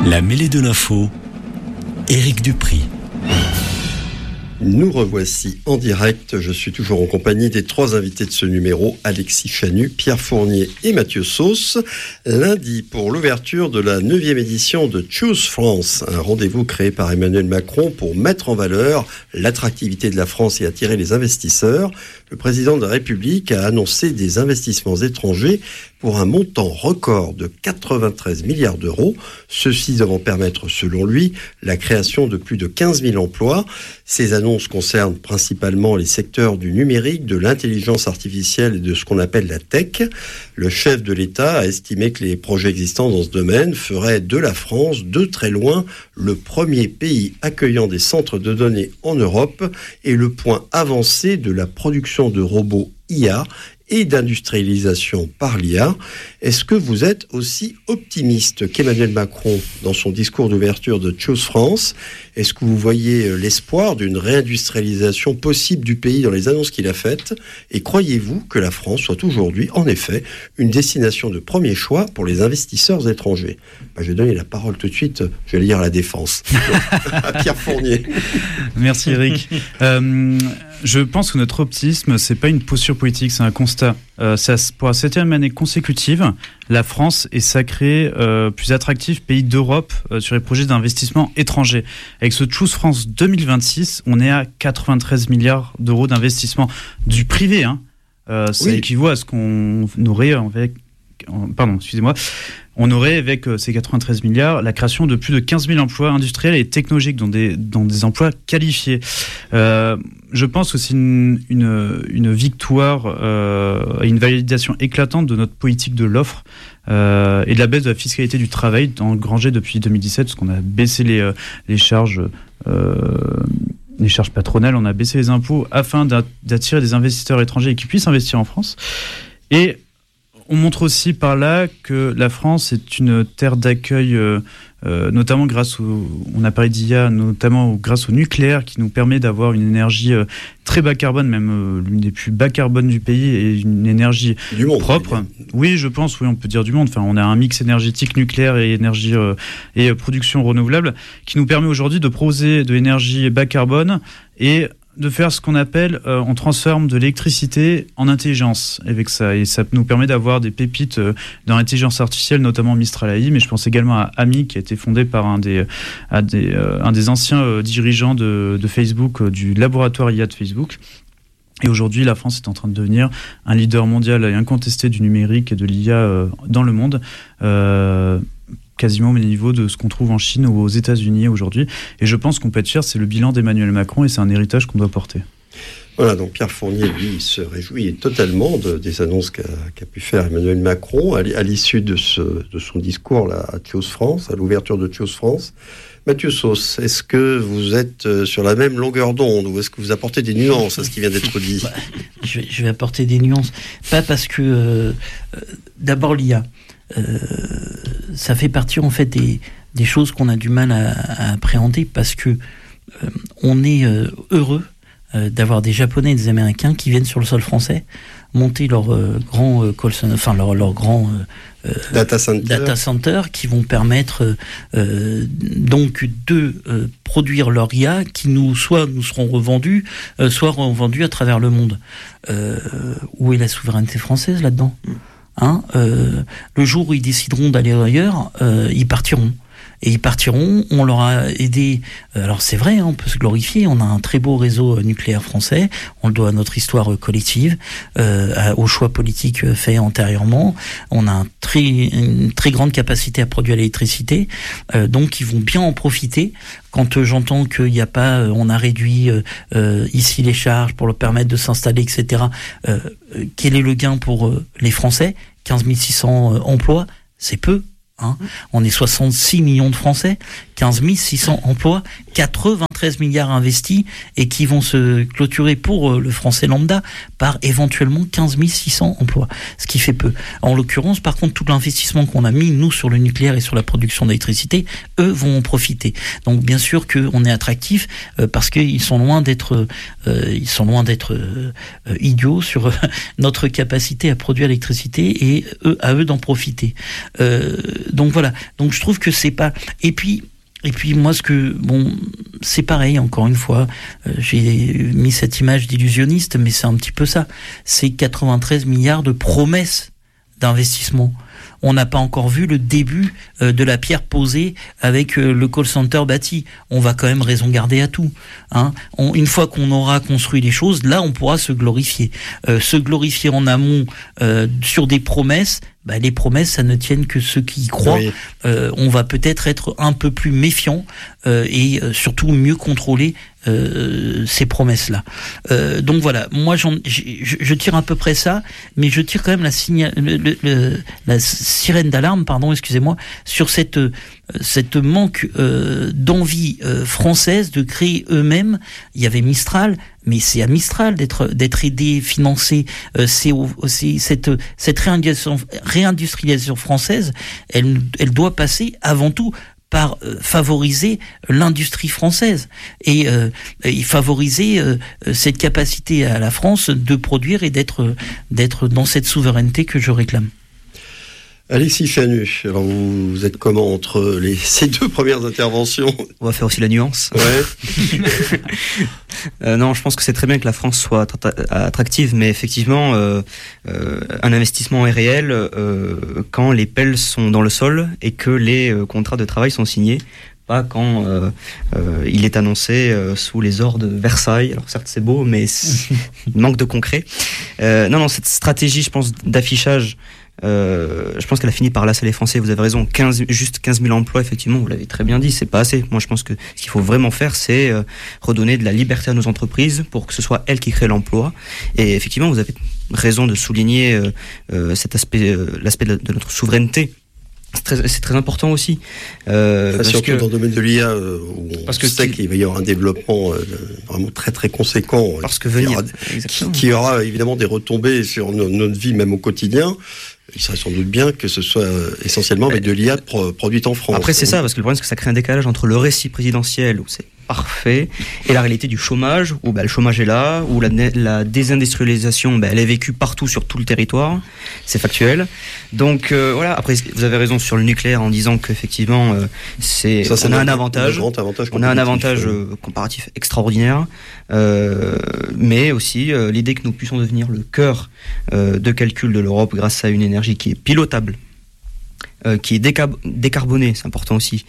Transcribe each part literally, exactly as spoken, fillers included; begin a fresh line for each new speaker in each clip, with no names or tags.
La mêlée de l'info, Éric Dupry.
Nous revoici en direct. Je suis toujours en compagnie des trois invités de ce numéro, Alexis Chanu, Pierre Fournier et Mathieu Sauce. Lundi, pour l'ouverture de la neuvième édition de Choose France, un rendez-vous créé par Emmanuel Macron pour mettre en valeur l'attractivité de la France et attirer les investisseurs. Le président de la République a annoncé des investissements étrangers pour un montant record de quatre-vingt-treize milliards d'euros. Ceux-ci devant permettre, selon lui, la création de plus de quinze mille emplois. Ces annonces concernent principalement les secteurs du numérique, de l'intelligence artificielle et de ce qu'on appelle la tech. Le chef de l'État a estimé que les projets existants dans ce domaine feraient de la France, de très loin, le premier pays accueillant des centres de données en Europe et le point avancé de la production de robots I A et d'industrialisation par l'I A. Est-ce que vous êtes aussi optimiste qu'Emmanuel Macron dans son discours d'ouverture de Choose France? Est-ce que vous voyez l'espoir d'une réindustrialisation possible du pays dans les annonces qu'il a faites? Et croyez-vous que la France soit aujourd'hui, en effet, une destination de premier choix pour les investisseurs étrangers? Ben, je vais donner la parole tout de suite, je vais lire la défense, à Pierre Fournier.
Merci Eric. Euh, je pense que notre optimisme, c'est pas une posture politique, c'est un constat. Euh, c'est pour la septième année consécutive, la France est sacrée euh, plus attractif pays d'Europe euh, sur les projets d'investissement étrangers. Avec ce Choose France deux mille vingt-six, on est à quatre-vingt-treize milliards d'euros d'investissement du privé. Hein. Euh, ça oui. équivaut à ce qu'on aurait avec... Pardon, excusez-moi. On aurait, avec ces quatre-vingt-treize milliards, la création de plus de quinze mille emplois industriels et technologiques, dans des, dans des emplois qualifiés. Euh, je pense que c'est une, une, une victoire euh, et une validation éclatante de notre politique de l'offre euh, et de la baisse de la fiscalité du travail engrangée depuis deux mille dix-sept, parce qu'on a baissé les, les charges... Euh, les charges patronales, on a baissé les impôts afin d'attirer des investisseurs étrangers qui puissent investir en France. Et on montre aussi par là que la France est une terre d'accueil, euh, euh, notamment grâce au, on a parlé d'I A, notamment grâce au nucléaire qui nous permet d'avoir une énergie euh, très bas carbone, même euh, l'une des plus bas carbone du pays et une énergie
du monde,
propre. Oui, je pense, oui, on peut dire du monde. Enfin, on a un mix énergétique nucléaire et énergie euh, et euh, production renouvelable qui nous permet aujourd'hui de proposer de l'énergie bas carbone et de faire ce qu'on appelle, euh, on transforme de l'électricité en intelligence avec ça. Et ça nous permet d'avoir des pépites euh, dans l'intelligence artificielle, notamment Mistral A I, mais je pense également à Ami, qui a été fondé par un des, à des, euh, un des anciens euh, dirigeants de, de Facebook, euh, du laboratoire I A de Facebook. Et aujourd'hui, la France est en train de devenir un leader mondial et incontesté du numérique et de l'I A euh, dans le monde. Euh, quasiment au même niveau de ce qu'on trouve en Chine ou aux États-Unis aujourd'hui. Et je pense qu'on peut être fier, c'est le bilan d'Emmanuel Macron et c'est un héritage qu'on doit porter.
Voilà, donc Pierre Fournier, lui, il se réjouit totalement de, des annonces qu'a, qu'a pu faire Emmanuel Macron à l'issue de, ce, de son discours là, à Choose France, à l'ouverture de Choose France. Mathieu Sauce, est-ce que vous êtes sur la même longueur d'onde ou est-ce que vous apportez des nuances à ce qui vient d'être dit?
bah, je, vais, je vais apporter des nuances. Pas parce que... Euh, euh, d'abord l'I A. Euh, ça fait partie en fait des, des choses qu'on a du mal à, à appréhender parce que euh, on est euh, heureux euh, d'avoir des Japonais et des Américains qui viennent sur le sol français monter leur euh, grand euh, call center, enfin leur leur grand euh,
data center.
data center qui vont permettre euh, donc de euh, produire leur I A qui nous soit nous seront revendus euh, soit revendus à travers le monde. Euh, où est la souveraineté française là-dedans? Hein, euh, le jour où ils décideront d'aller ailleurs, euh, ils partiront. Et ils partiront, on leur a aidé. Alors c'est vrai, hein, on peut se glorifier, on a un très beau réseau nucléaire français, on le doit à notre histoire collective, euh, aux choix politiques faits antérieurement. On a un très, une très grande capacité à produire l'électricité, euh, donc ils vont bien en profiter. Quand euh, j'entends qu'il n'y a pas, euh, on a réduit euh, euh, ici les charges pour leur permettre de s'installer, et cetera. Euh, quel est le gain pour euh, les Français? quinze mille six cents euh, emplois, c'est peu. Hein. On est soixante-six millions de Français, quinze mille six cents emplois, quatre-vingt-treize milliards investis et qui vont se clôturer pour le français lambda par éventuellement quinze mille six cents emplois, ce qui fait peu. En l'occurrence, par contre, tout l'investissement qu'on a mis, nous, sur le nucléaire et sur la production d'électricité, eux vont en profiter. Donc, bien sûr qu'on est attractif euh, parce qu'ils sont loin d'être, euh, ils sont loin d'être euh, idiots sur euh, notre capacité à produire l'électricité et eux, à eux d'en profiter. Euh, donc voilà. Donc je trouve que c'est pas. Et puis. Et puis moi, ce que bon, c'est pareil. Encore une fois, euh, j'ai mis cette image d'illusionniste, mais c'est un petit peu ça. C'est quatre-vingt-treize milliards de promesses d'investissement. On n'a pas encore vu le début euh, de la pierre posée avec euh, le call center bâti. On va quand même raison garder à tout. Hein. On, une fois qu'on aura construit les choses, là, on pourra se glorifier. Euh, se glorifier en amont euh, sur des promesses. Bah, les promesses, ça ne tienne que ceux qui y croient. Oui. Euh, on va peut-être être un peu plus méfiant euh, et euh, surtout mieux contrôler euh, ces promesses-là. Euh, donc voilà, moi j'en, je, je tire à peu près ça, mais je tire quand même la, signa- le, le, le, la sirène d'alarme, pardon, excusez-moi, sur cette cette manque euh, d'envie euh, française de créer eux-mêmes. Il y avait Mistral, mais c'est à Mistral d'être d'être aidé, financé. Euh, c'est, c'est cette cette réindustrialisation, réindustrialisation française, elle elle doit passer avant tout par euh, favoriser l'industrie française et, euh, et favoriser euh, cette capacité à la France de produire et d'être d'être dans cette souveraineté que je réclame.
Alexis Chanu, alors vous, vous êtes comment entre les, ces deux premières interventions ?
On va faire aussi la nuance.
Ouais.
euh, non, je pense que c'est très bien que la France soit attractive, mais effectivement, euh, euh, un investissement est réel euh, quand les pelles sont dans le sol et que les euh, contrats de travail sont signés. Pas quand euh, euh, il est annoncé euh, sous les ors de Versailles. Alors certes c'est beau, mais il manque de concret. Euh, non, non, cette stratégie, je pense, d'affichage, euh, je pense qu'elle a fini par lasser les Français. Vous avez raison, quinze, juste quinze mille emplois, effectivement, vous l'avez très bien dit, c'est pas assez. Moi je pense que ce qu'il faut vraiment faire, c'est euh, redonner de la liberté à nos entreprises pour que ce soit elles qui créent l'emploi. Et effectivement, vous avez raison de souligner euh, euh, cet aspect, euh, l'aspect de, de notre souveraineté. C'est très, c'est très important aussi. Euh,
parce surtout que, dans le domaine de l'I A, euh, où on parce que sait qu'il va y avoir un développement euh, vraiment très très conséquent.
Parce que venir,
qui, qui aura évidemment des retombées sur no, notre vie même au quotidien. Il serait sans doute bien que ce soit essentiellement avec de l'I A pro, produite en France.
Après c'est ça, parce que le problème c'est que ça crée un décalage entre le récit présidentiel où c'est parfait et la réalité du chômage où bah, le chômage est là, où la, la désindustrialisation bah, elle est vécue partout sur tout le territoire, c'est factuel. Donc euh, voilà, après vous avez raison sur le nucléaire en disant qu'effectivement euh, c'est, ça, c'est on a un avantage, avantage on a un avantage euh, comparatif extraordinaire, euh, mais aussi euh, l'idée que nous puissions devenir le cœur euh, de calcul de l'Europe grâce à une énergie qui est pilotable, Euh, qui est déca- décarbonée, c'est important aussi,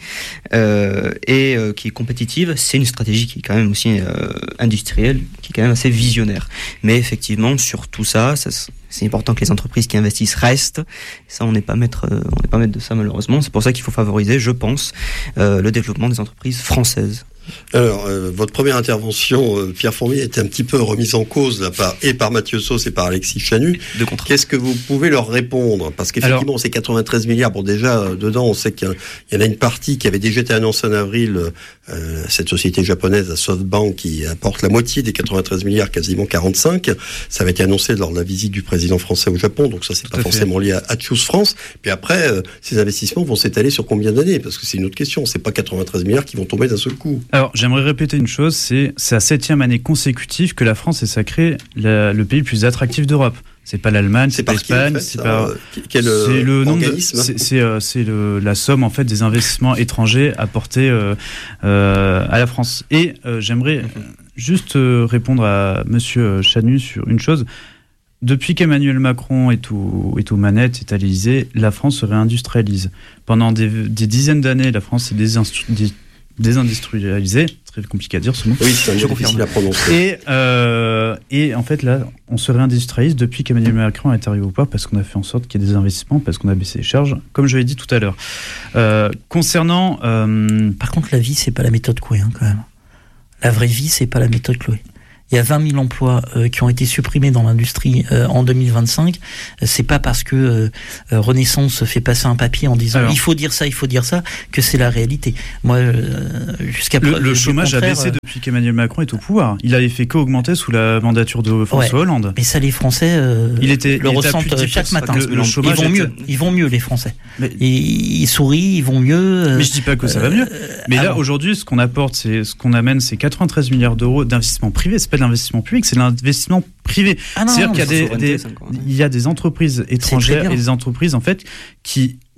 euh, et euh, qui est compétitive, c'est une stratégie qui est quand même aussi euh, industrielle, qui est quand même assez visionnaire. Mais effectivement, sur tout ça, ça c'est important que les entreprises qui investissent restent. Ça, on n'est pas maître, euh, on n'est pas maître de ça malheureusement. C'est pour ça qu'il faut favoriser, je pense, euh, le développement des entreprises françaises.
Alors, euh, votre première intervention, euh, Pierre Fournier, était un petit peu remise en cause là, par, et par Mathieu Sauce et par Alexis Chanu. Qu'est-ce que vous pouvez leur répondre ? Parce qu'effectivement, Alors, c'est quatre-vingt-treize milliards. Bon, déjà, euh, dedans, on sait qu'il y en a une partie qui avait déjà été annoncée en avril. Euh, cette société japonaise, la SoftBank, qui apporte la moitié des quatre-vingt-treize milliards, quasiment quarante-cinq. Ça avait été annoncé lors de la visite du président français au Japon. Donc ça, c'est Tout pas forcément fait. lié à, à Choose France. Puis après, euh, ces investissements vont s'étaler sur combien d'années ? Parce que c'est une autre question. C'est pas quatre-vingt-treize milliards qui vont tomber d'un seul coup.
Alors, j'aimerais répéter une chose, c'est sa septième année consécutive que la France est sacrée la, le pays le plus attractif d'Europe. C'est pas l'Allemagne, c'est, c'est pas l'Espagne, en fait, c'est pas.
Quel
c'est le
nombre
de, c'est, c'est, euh, c'est le, la somme en fait des investissements étrangers apportés euh, euh, à la France. Et euh, j'aimerais juste euh, répondre à Monsieur Chanu sur une chose. Depuis qu'Emmanuel Macron est aux, est aux manettes, est à l'Élysée, la France se réindustrialise. Pendant des, des dizaines d'années, la France s'est désinstru- dé, désindustrialisée. Très compliqué à dire ce mot.
Oui, c'est un mot difficile à prononcer.
Et, euh, et en fait, là, on se réindustrialise depuis qu'Emmanuel Macron est arrivé au pouvoir parce qu'on a fait en sorte qu'il y ait des investissements, parce qu'on a baissé les charges, comme je l'ai dit tout à l'heure. Euh, concernant... Euh...
Par contre, la vie, c'est pas la méthode Coué, hein, quand même. La vraie vie, c'est pas la méthode Chloé. Il y a vingt mille emplois euh, qui ont été supprimés dans l'industrie euh, en deux mille vingt-cinq. C'est pas parce que euh, Renaissance fait passer un papier en disant Alors, il faut dire ça, il faut dire ça, que c'est la réalité. Moi, euh, jusqu'à
le, preuve, le chômage a baissé euh... depuis qu'Emmanuel Macron est au pouvoir. Il avait fait qu'augmenter sous la mandature de François ouais, Hollande.
Mais ça, les Français euh,
il était,
le
il
ressentent chaque matin.
Le, le chômage
ils vont
était...
mieux. Ils vont mieux, les Français.
Mais...
Ils, ils sourient, ils vont mieux. Euh,
mais je dis pas que ça euh, va mieux. Mais là, alors... aujourd'hui, ce qu'on apporte, c'est ce qu'on amène, c'est quatre-vingt-treize milliards d'euros d'investissement privé. C'est pas de l'investissement public, c'est l'investissement privé.
Ah non,
C'est-à-dire
non,
qu'il y a des, des, il y a des entreprises étrangères et des entreprises en fait qui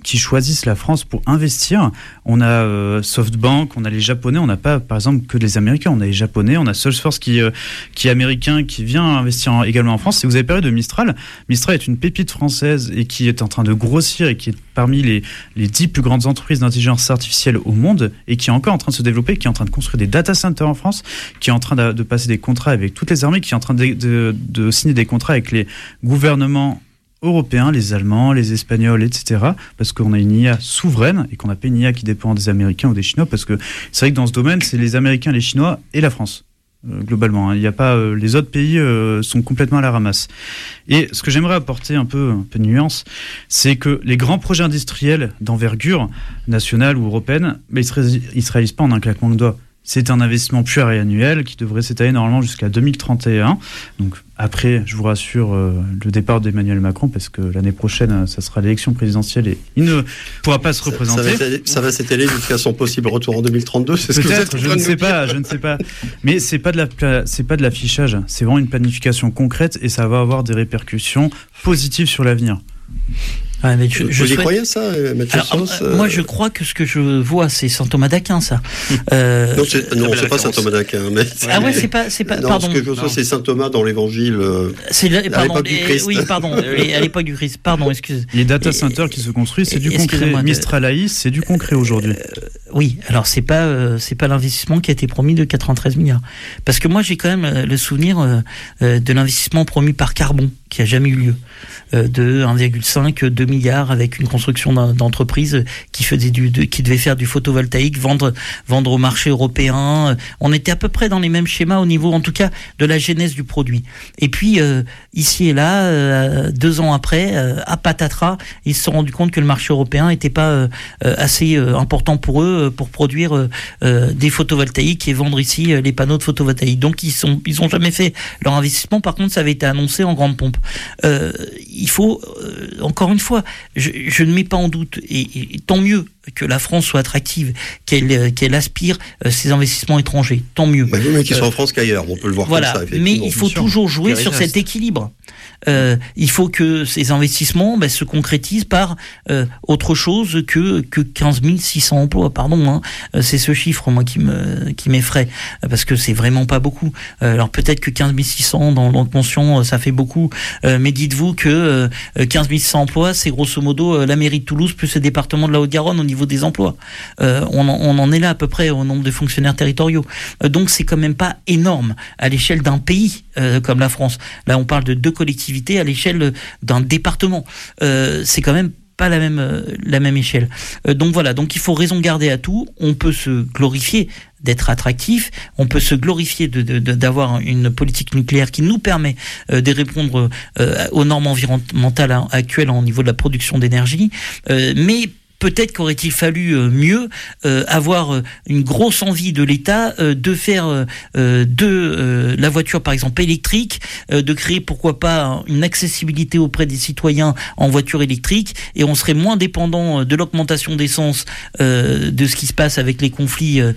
qui choisissent la France pour investir. On a euh, SoftBank, on a les Japonais, on n'a pas par exemple que les Américains, on a les Japonais, on a Salesforce qui, euh, qui est américain, qui vient investir en, également en France. Et vous avez parlé de Mistral. Mistral est une pépite française et qui est en train de grossir et qui est parmi les, les dix plus grandes entreprises d'intelligence artificielle au monde et qui est encore en train de se développer, qui est en train de construire des data centers en France, qui est en train de, de passer des contrats avec toutes les armées, qui est en train de, de, de signer des contrats avec les gouvernements européens, les Allemands, les Espagnols, et cetera. Parce qu'on a une I A souveraine et qu'on n'a pas une I A qui dépend des Américains ou des Chinois, parce que c'est vrai que dans ce domaine, c'est les Américains, les Chinois et la France. Euh, globalement, hein. Il y a pas euh, les autres pays euh, sont complètement à la ramasse. Et ce que j'aimerais apporter un peu, un peu de nuance, c'est que les grands projets industriels d'envergure nationale ou européenne, bah, ils se ré- ils se réalisent pas en un claquement de doigts. C'est un investissement pluriannuel qui devrait s'étaler normalement jusqu'à deux mille trente et un. Donc après, je vous rassure, euh, le départ d'Emmanuel Macron, parce que l'année prochaine, ça sera l'élection présidentielle et il ne pourra pas se représenter.
Ça, ça, va, ça va s'étaler jusqu'à son possible retour en deux mille trente-deux, c'est ce que vous êtes en
je
train
ne
de
sais
nous
pas,
dire.
je ne sais pas. Mais c'est pas de la, c'est pas de l'affichage, c'est vraiment une planification concrète et ça va avoir des répercussions positives sur l'avenir.
Ouais, mais je,
Vous
je
y
souhaite...
croyez ça, Mathieu
Alors,
Sauce
euh, Moi, je crois que ce que je vois, c'est Saint Thomas d'Aquin, ça. Euh,
Non, c'est, non, c'est pas Saint
référence.
Thomas d'Aquin. Mais...
Ah ouais, c'est pas, c'est pas.
Non,
pardon.
ce que je vois, c'est Saint Thomas dans l'Évangile. euh,
C'est la-
à
pardon.
l'époque du
les-
Christ.
Oui, pardon. les- à l'époque du Christ. Pardon, excuse.
Les data
Et-
centers qui se construisent, c'est du concret.
excusez-moi de-
Mistral A I, c'est du concret aujourd'hui.
Oui, alors c'est pas euh, c'est pas l'investissement qui a été promis de quatre-vingt-treize milliards. Parce que moi j'ai quand même euh, le souvenir euh, euh, de l'investissement promis par Carbon qui a jamais eu lieu euh, de un virgule cinq deux milliards avec une construction d'un- d'entreprise qui faisait du de, qui devait faire du photovoltaïque, vendre vendre au marché européen. On était à peu près dans les mêmes schémas au niveau en tout cas de la genèse du produit. Et puis euh, ici et là euh, deux ans après euh, à patatras, ils se sont rendus compte que le marché européen n'était pas euh, euh, assez euh, important pour eux pour produire euh, euh, des photovoltaïques et vendre ici euh, les panneaux de photovoltaïque. Donc ils sont ils ont jamais fait leur investissement. Par contre, ça avait été annoncé en grande pompe. Euh, il faut euh, encore une fois, je, je ne mets pas en doute et, et, et tant mieux que la France soit attractive, qu'elle euh, qu'elle aspire euh, ces investissements étrangers. Tant mieux.
Bah, mais qui sont
Euh,
en France qu'ailleurs, on peut le voir
Voilà,
comme ça.
mais
effectivement.
il faut
bien sûr.
toujours jouer
Thierry
sur
reste.
cet équilibre. Euh, il faut que ces investissements ben, se concrétisent par euh, autre chose que que quinze mille six cents emplois. Pardon, hein. Euh, c'est ce chiffre moi qui me qui m'effraie euh, parce que c'est vraiment pas beaucoup. Euh, alors peut-être que quinze mille six cents dans l'autre mention euh, ça fait beaucoup, euh, mais dites-vous que euh, quinze mille six cents emplois c'est grosso modo euh, la mairie de Toulouse plus le département de la Haute-Garonne au niveau des emplois. Euh, on, en, on en est là à peu près au nombre de fonctionnaires territoriaux. Euh, donc c'est quand même pas énorme à l'échelle d'un pays euh, comme la France. Là on parle de deux collectivités à l'échelle d'un département. Euh, c'est quand même pas la même euh, la même échelle. Euh, donc voilà, donc il faut raison garder à tout. On peut se glorifier d'être attractif, on peut se glorifier de, de, de, d'avoir une politique nucléaire qui nous permet euh, de répondre euh, aux normes environnementales actuelles au niveau de la production d'énergie, euh, mais peut-être qu'aurait-il fallu euh, mieux euh, avoir euh, une grosse envie de l'État euh, de faire euh, de euh, la voiture par exemple électrique, euh, de créer pourquoi pas une accessibilité auprès des citoyens en voiture électrique et on serait moins dépendant de l'augmentation d'essence, euh, de ce qui se passe avec les conflits euh,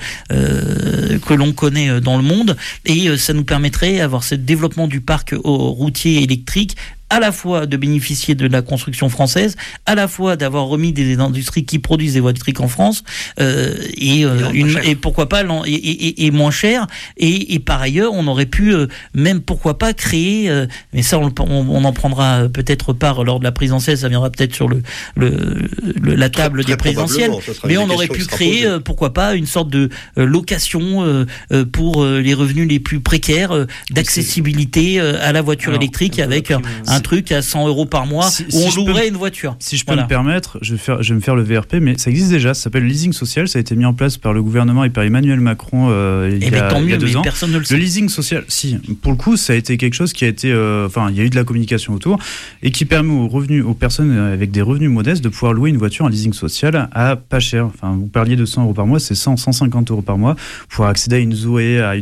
euh, que l'on connaît dans le monde et euh, ça nous permettrait d'avoir ce développement du parc routier électrique à la fois de bénéficier de la construction française, à la fois d'avoir remis des industries qui produisent des voitures électriques en France, euh, et, euh,
et,
une, et pourquoi pas et, et, et moins cher. Et, et par ailleurs, on aurait pu euh, même pourquoi pas créer, euh, mais ça on, on, on en prendra peut-être part lors de la présidentielle, ça viendra peut-être sur le, le, le la table
Très,
des
très
présidentielles, mais on aurait pu créer euh, pourquoi pas une sorte de euh, location euh, euh, pour euh, les revenus les plus précaires, euh, d'accessibilité euh, à la voiture
Alors,
électrique avec un, un truc à cent euros par mois
si,
où
si
on
je peux
louerait
me,
une voiture.
Si je peux
voilà.
me permettre, je vais, faire, je vais me faire le V R P, mais ça existe déjà, ça s'appelle le leasing social, ça a été mis en place par le gouvernement et par Emmanuel Macron euh, il,
et
y a,
tant
il y a
mieux,
deux
mais
ans.
Personne ne le,
le leasing social, si, pour le coup, ça a été quelque chose qui a été, euh, enfin, il y a eu de la communication autour et qui permet aux revenus, aux personnes avec des revenus modestes de pouvoir louer une voiture en leasing social à pas cher. Enfin, vous parliez de cent euros par mois, c'est cent, cent cinquante euros par mois pour accéder à une Zoé, à une